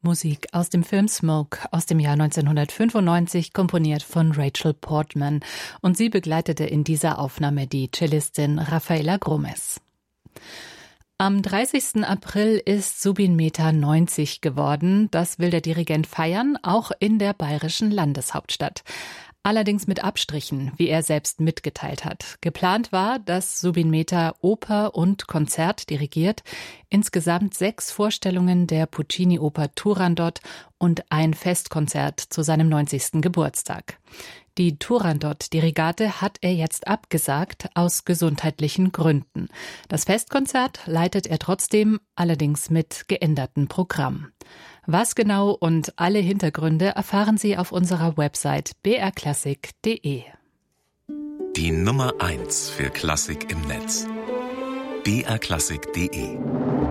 Musik aus dem Film Smoke aus dem Jahr 1995, komponiert von Rachel Portman. Und sie begleitete in dieser Aufnahme die Cellistin Rafaela Gromes. Am 30. April ist Zubin Mehta 90 geworden. Das will der Dirigent feiern, auch in der bayerischen Landeshauptstadt. Allerdings mit Abstrichen, wie er selbst mitgeteilt hat. Geplant war, dass Zubin Mehta Oper und Konzert dirigiert, insgesamt 6 Vorstellungen der Puccini-Oper Turandot und ein Festkonzert zu seinem 90. Geburtstag. Die Turandot-Dirigate hat er jetzt abgesagt, aus gesundheitlichen Gründen. Das Festkonzert leitet er trotzdem, allerdings mit geändertem Programm. Was genau und alle Hintergründe erfahren Sie auf unserer Website brklassik.de. Die Nummer 1 für Klassik im Netz. brklassik.de